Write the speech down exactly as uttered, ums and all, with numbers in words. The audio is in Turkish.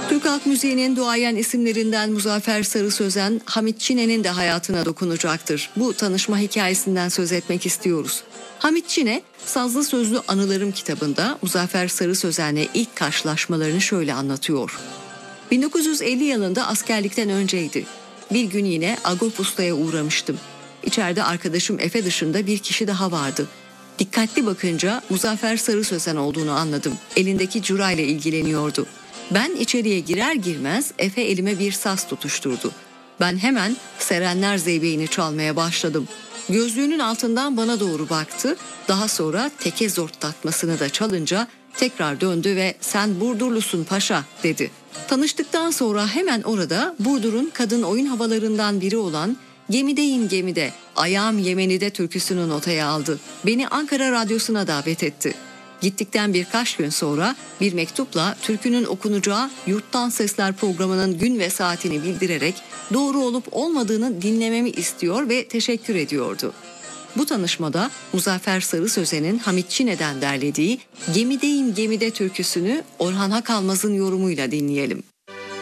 Türk halk müziğinin duayen isimlerinden Muzaffer Sarı Sözen, Hamit Çine'nin de hayatına dokunacaktır. Bu tanışma hikayesinden söz etmek istiyoruz. Hamit Çine, Sazlı Sözlü Anılarım kitabında Muzaffer Sarı Sözen'le ilk karşılaşmalarını şöyle anlatıyor. bin dokuz yüz elli yılında askerlikten önceydi. Bir gün yine Agop Usta'ya uğramıştım. İçeride arkadaşım Efe dışında bir kişi daha vardı. Dikkatli bakınca Muzaffer Sarı Sözen olduğunu anladım. Elindeki curayla ilgileniyordu. Ben içeriye girer girmez Efe elime bir saz tutuşturdu. Ben hemen Serenler Zeybeğini çalmaya başladım. Gözlüğünün altından bana doğru baktı. Daha sonra teke zortlatmasını da çalınca tekrar döndü ve "Sen Burdurlusun paşa" dedi. Tanıştıktan sonra hemen orada Burdur'un kadın oyun havalarından biri olan "Gemideyim gemide, ayağım Yemeni'de" türküsünü notaya aldı. Beni Ankara Radyosu'na davet etti. Gittikten birkaç gün sonra bir mektupla türkünün okunacağı Yurttan Sesler programının gün ve saatini bildirerek doğru olup olmadığını dinlememi istiyor ve teşekkür ediyordu. Bu tanışmada Muzaffer Sarı Sözen'in Hamit Çine'den derlediği "Gemideyim gemide" türküsünü Orhan Hakalmaz'ın yorumuyla dinleyelim.